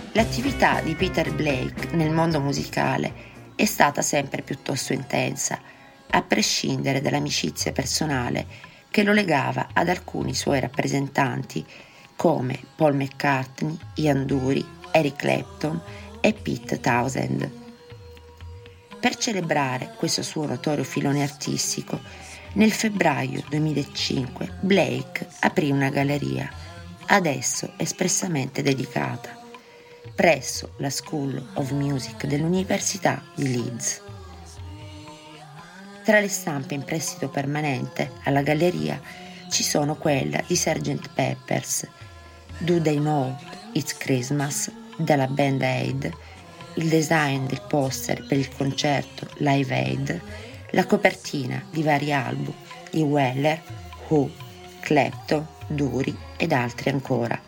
L'attività di Peter Blake nel mondo musicale è stata sempre piuttosto intensa, a prescindere dall'amicizia personale che lo legava ad alcuni suoi rappresentanti come Paul McCartney, Ian Dury, Eric Clapton e Pete Townshend. Per celebrare questo suo notorio filone artistico, nel febbraio 2005 Blake aprì una galleria, ad esso espressamente dedicata, presso la School of Music dell'Università di Leeds. Tra le stampe in prestito permanente alla galleria ci sono quella di Sgt. Pepper's, Do They Know It's Christmas della Band Aid, il design del poster per il concerto Live Aid, la copertina di vari album di Weller, Who, Clapton, Dury ed altri ancora.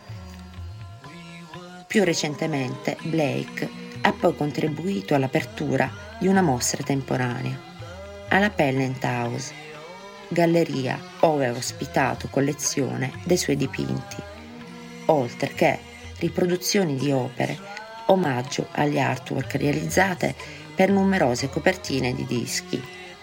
Più recentemente Blake ha poi contribuito all'apertura di una mostra temporanea alla Pennant House, galleria ove ha ospitato collezione dei suoi dipinti, oltre che riproduzioni di opere, omaggio agli artwork realizzate per numerose copertine di dischi.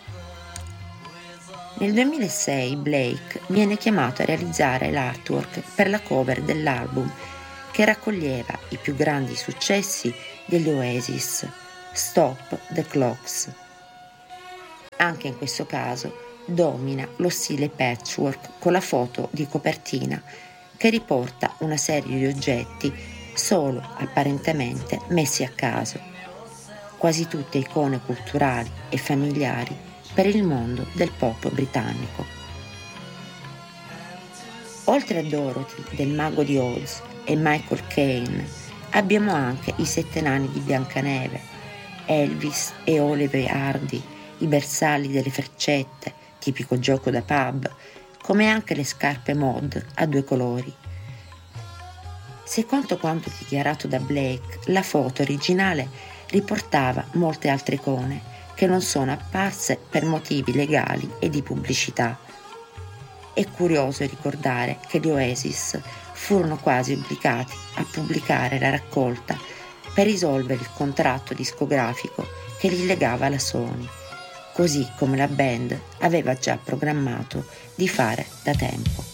Nel 2006 Blake viene chiamato a realizzare l'artwork per la cover dell'album che raccoglieva i più grandi successi degli Oasis, Stop the Clocks. Anche in questo caso domina lo stile patchwork con la foto di copertina che riporta una serie di oggetti solo apparentemente messi a caso, quasi tutte icone culturali e familiari per il mondo del pop britannico. Oltre a Dorothy del Mago di Oz e Michael Caine, abbiamo anche i 7 nani di Biancaneve, Elvis e Oliver Hardy, i bersagli delle freccette, tipico gioco da pub, come anche le scarpe mod a 2 colori. Secondo quanto dichiarato da Blake, la foto originale riportava molte altre icone che non sono apparse per motivi legali e di pubblicità. È curioso ricordare che gli Oasis furono quasi obbligati a pubblicare la raccolta per risolvere il contratto discografico che li legava alla Sony, così come la band aveva già programmato di fare da tempo.